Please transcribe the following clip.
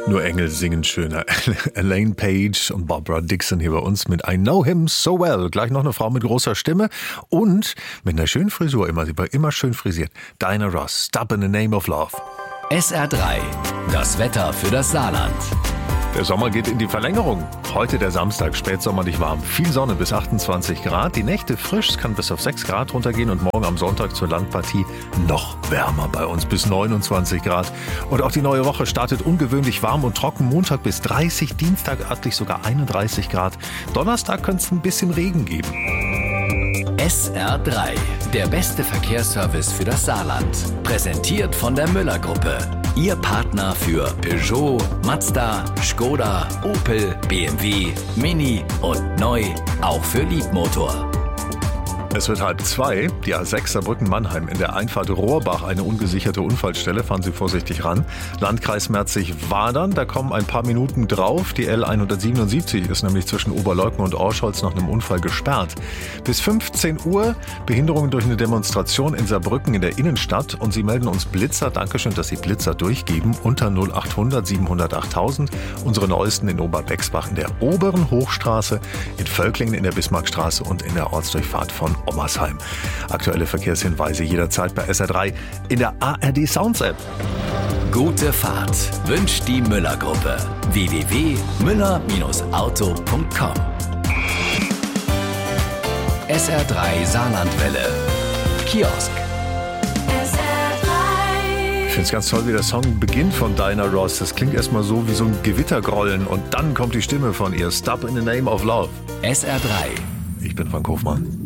Nur Engel singen schöner. Elaine Page und Barbara Dixon hier bei uns mit I Know Him So Well. Gleich noch eine Frau mit großer Stimme und mit einer schönen Frisur immer. Sie war immer schön frisiert. Diana Ross, Stop in the Name of Love. SR3, das Wetter für das Saarland. Der Sommer geht in die Verlängerung. Heute der Samstag, spätsommerlich warm. Viel Sonne bis 28 Grad. Die Nächte frisch, es kann bis auf 6 Grad runtergehen. Und morgen am Sonntag zur Landpartie noch wärmer bei uns bis 29 Grad. Und auch die neue Woche startet ungewöhnlich warm und trocken. Montag bis 30, Dienstag örtlich sogar 31 Grad. Donnerstag könnte es ein bisschen Regen geben. SR3, der beste Verkehrsservice für das Saarland. Präsentiert von der Müller-Gruppe. Ihr Partner für Peugeot, Mazda, Skoda, Opel, BMW, Mini und neu auch für Liebmotor. Es wird 1:30. Die A6 Saarbrücken-Mannheim in der Einfahrt Rohrbach eine ungesicherte Unfallstelle. Fahren Sie vorsichtig ran. Landkreis Merzig-Wadern, da kommen ein paar Minuten drauf. Die L177 ist nämlich zwischen Oberleuthen und Orscholz nach einem Unfall gesperrt. Bis 15 Uhr Behinderungen durch eine Demonstration in Saarbrücken in der Innenstadt. Und Sie melden uns Blitzer. Dankeschön, dass Sie Blitzer durchgeben. Unter 0800 700 8000. Unsere neuesten in Oberbexbach in der Oberen Hochstraße, in Völklingen in der Bismarckstraße und in der Ortsdurchfahrt von Ommersheim. Aktuelle Verkehrshinweise jederzeit bei SR3 in der ARD Sounds App. Gute Fahrt wünscht die Müller-Gruppe. www.müller-auto.com. SR3 Saarlandwelle. Kiosk. Ich finde es ganz toll, wie der Song beginnt von Diana Ross. Das klingt erstmal so wie so ein Gewittergrollen und dann kommt die Stimme von ihr. Stop in the Name of Love. SR3. Ich bin Frank Hofmann.